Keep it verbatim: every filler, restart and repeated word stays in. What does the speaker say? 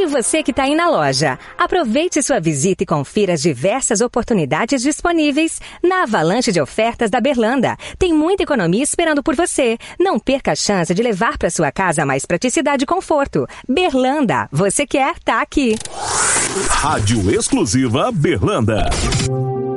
você que está aí na loja. Aproveite sua visita e confira as diversas oportunidades disponíveis na avalanche de ofertas da Berlanda. Tem muita economia esperando por você. Não perca a chance de levar para sua casa mais praticidade e conforto. Berlanda, você quer, tá aqui. Rádio Exclusiva Berlanda.